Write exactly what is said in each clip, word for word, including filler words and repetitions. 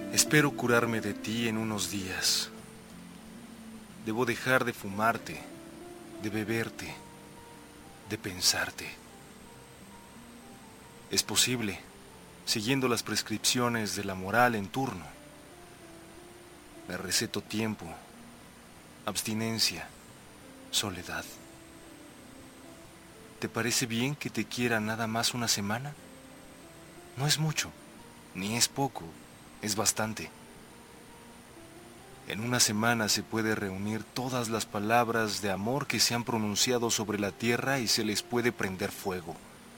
Espero curarme de ti en unos días. Debo dejar de fumarte, de beberte, de pensarte. Es posible, siguiendo las prescripciones de la moral en turno. Me receto tiempo, abstinencia, soledad. ¿Te parece bien que te quiera nada más una semana? No es mucho, ni es poco, es bastante. En una semana se puede reunir todas las palabras de amor que se han pronunciado sobre la tierra y se les puede prender fuego.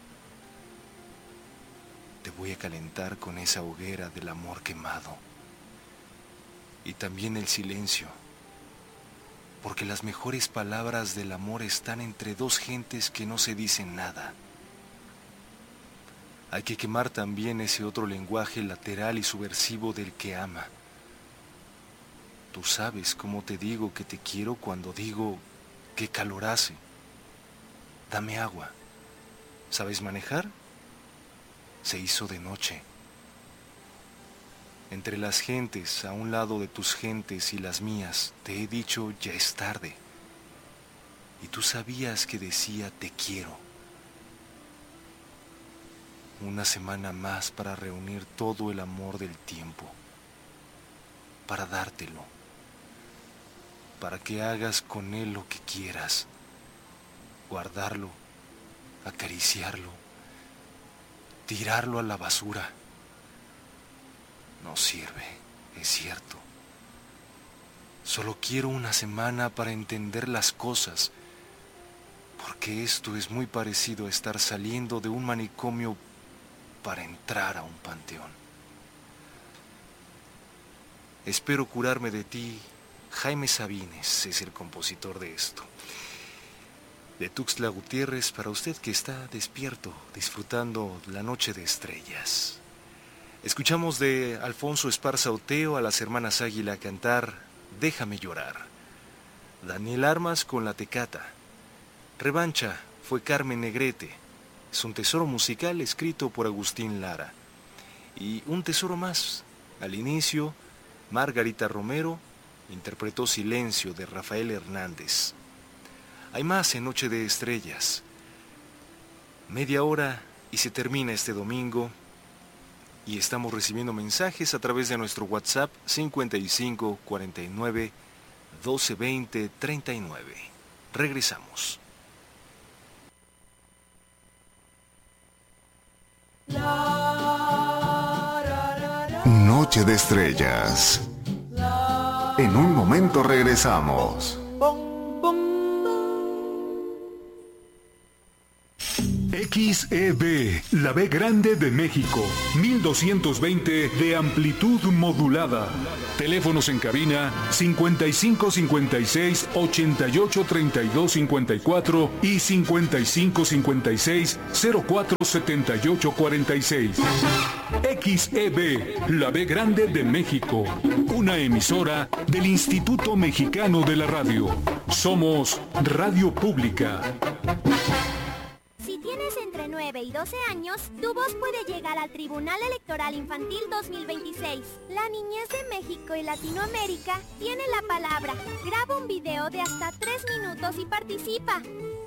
Te voy a calentar con esa hoguera del amor quemado. Y también el silencio. Porque las mejores palabras del amor están entre dos gentes que no se dicen nada. Hay que quemar también ese otro lenguaje lateral y subversivo del que ama. Tú sabes cómo te digo que te quiero cuando digo qué calor hace. Dame agua. ¿Sabes manejar? Se hizo de noche. Entre las gentes, a un lado de tus gentes y las mías, te he dicho ya es tarde. Y tú sabías que decía te quiero. Una semana más para reunir todo el amor del tiempo. Para dártelo. Para que hagas con él lo que quieras. Guardarlo, acariciarlo, tirarlo a la basura. No sirve, es cierto. Solo quiero una semana para entender las cosas, porque esto es muy parecido a estar saliendo de un manicomio para entrar a un panteón. Espero curarme de ti. Jaime Sabines es el compositor de esto. De Tuxtla Gutiérrez, para usted que está despierto, disfrutando la noche de estrellas. Escuchamos de Alfonso Esparza Oteo a las hermanas Águila cantar Déjame llorar. Daniel Armas con La Tecata. Revancha fue Carmen Negrete. Es un tesoro musical escrito por Agustín Lara. Y un tesoro más. Al inicio, Margarita Romero interpretó Silencio de Rafael Hernández. Hay más en Noche de Estrellas. Media hora y se termina este domingo. Y estamos recibiendo mensajes a través de nuestro WhatsApp cincuenta y cinco cuarenta y nueve doce veinte treinta y nueve. Regresamos. Noche de Estrellas. En un momento regresamos. X E B, la B grande de México, mil doscientos veinte de amplitud modulada. Teléfonos en cabina cincuenta y cinco cincuenta y seis ochenta y ocho treinta y dos cincuenta y cuatro y cincuenta y cinco cincuenta y seis cero cuatro setenta y ocho cuarenta y seis. X E B, la B grande de México, una emisora del Instituto Mexicano de la Radio. Somos Radio Pública. Si tienes entre nueve y doce años, tu voz puede llegar al Tribunal Electoral Infantil dos mil veintiséis. La niñez de México y Latinoamérica tiene la palabra. Graba un video de hasta tres minutos y participa.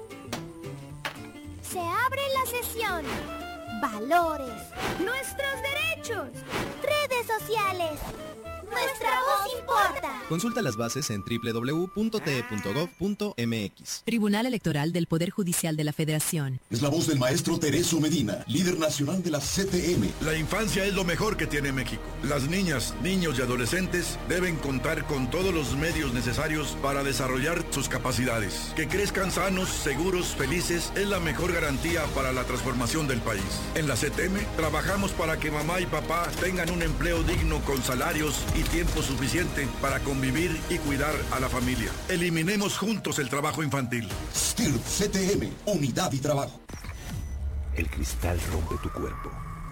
Se abre la sesión. Valores. Nuestros derechos. Redes sociales. Nuestra voz importa. Consulta las bases en doble u doble u doble u punto t e punto gov punto m x. Tribunal Electoral del Poder Judicial de la Federación. Es la voz del maestro Tereso Medina, líder nacional de la C T M. La infancia es lo mejor que tiene México. Las niñas, niños y adolescentes deben contar con todos los medios necesarios para desarrollar sus capacidades. Que crezcan sanos, seguros, felices es la mejor garantía para la transformación del país. En la C T M trabajamos para que mamá y papá tengan un empleo digno con salarios y tiempo suficiente para convivir y cuidar a la familia. Eliminemos juntos el trabajo infantil. S T I R P C T M, Unidad y Trabajo. El cristal rompe tu cuerpo.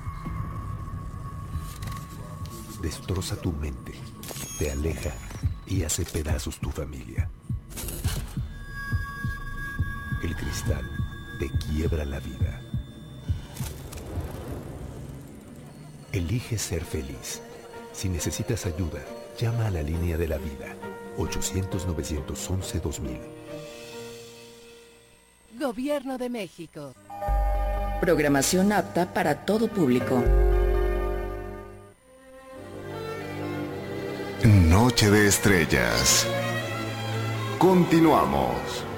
Destroza tu mente, te aleja y hace pedazos tu familia. El cristal te quiebra la vida. Elige ser feliz. Si necesitas ayuda, llama a la línea de la vida, ochocientos, novecientos once, dos mil. Gobierno de México. Programación apta para todo público. Noche de estrellas. Continuamos.